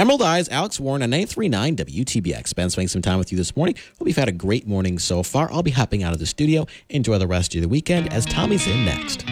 Emerald Eyes, Alex Warren on 939 WTBX. Ben spending some time with you this morning. Hope you've had a great morning so far. I'll be hopping out of the studio. Enjoy the rest of the weekend as Tommy's in next.